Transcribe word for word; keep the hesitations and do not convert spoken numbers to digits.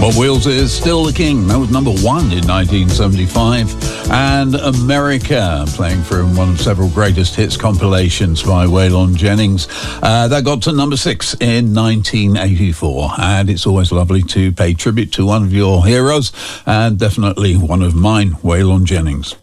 Bob Wills is Still the King. That was number one in nineteen seventy-five. And America, playing from one of several greatest hits compilations by Waylon Jennings. Uh, that got to number six in nineteen eighty-four. And it's always lovely to pay tribute to one of your heroes, and definitely one of mine, Waylon Jennings.